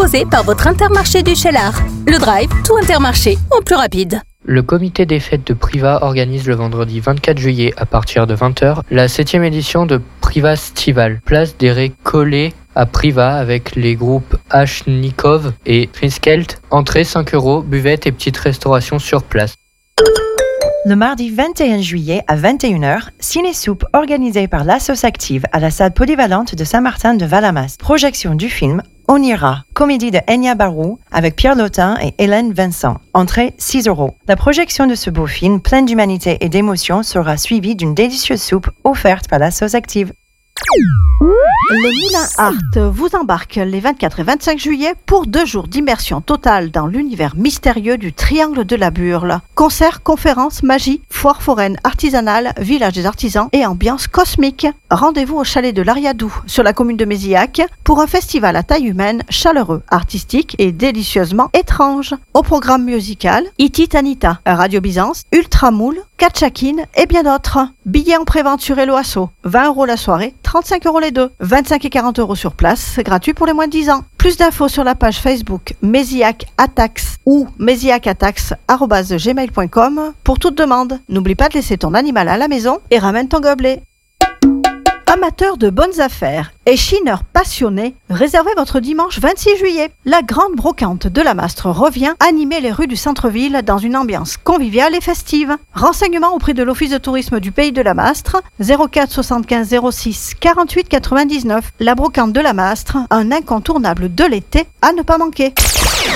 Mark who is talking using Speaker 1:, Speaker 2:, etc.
Speaker 1: proposé par votre Intermarché du Cheylard. Le Drive, tout Intermarché, en plus rapide.
Speaker 2: Le comité des fêtes de Privas organise le vendredi 24 juillet à partir de 20h la 7e édition de Privastival, place des Récollets à Privas avec les groupes Ashnikov et Triskelt. Entrée 5 €, buvette et petite restauration sur place.
Speaker 3: Le mardi 21 juillet à 21h, Ciné-Soupe organisé par l'Assos Active à la salle polyvalente de Saint-Martin de Valamas. Projection du film On ira, comédie de Enya Barou avec Pierre Lotin et Hélène Vincent. Entrée 6 €. La projection de ce beau film plein d'humanité et d'émotion sera suivie d'une délicieuse soupe offerte par l'Assos Active.
Speaker 4: Le Moulin Art vous embarque les 24 et 25 juillet pour 2 jours d'immersion totale dans l'univers mystérieux du Triangle de la Burle. Concerts, conférences, magie, foire foraine artisanale, village des artisans et ambiance cosmique. Rendez-vous au chalet de l'Ariadou sur la commune de Mézillac pour un festival à taille humaine, chaleureux, artistique et délicieusement étrange. Au programme musical, Iti Tanita, Radio Byzance, Ultramoule, Katchakin et bien d'autres. Billets en prévente sur Eloasso, 20 € la soirée, 35 € les deux, 25 et 40 € sur place, c'est gratuit pour les moins de 10 ans. Plus d'infos sur la page Facebook Mézillac Atax ou mézillac-atax@gmail.com pour toute demande. N'oublie pas de laisser ton animal à la maison et ramène ton gobelet. Amateurs de bonnes affaires et chineurs passionnés, réservez votre dimanche 26 juillet. La grande brocante de la Mastre revient animer les rues du centre-ville dans une ambiance conviviale et festive. Renseignements auprès de l'Office de tourisme du Pays de la Mastre, 04 75 06 48 99. La brocante de la Mastre, un incontournable de l'été à ne pas manquer.